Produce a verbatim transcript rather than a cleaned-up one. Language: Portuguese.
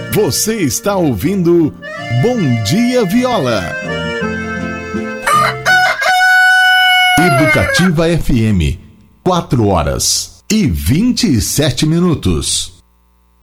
Você está ouvindo Bom Dia Viola. Educativa F M, quatro horas e vinte e sete minutos.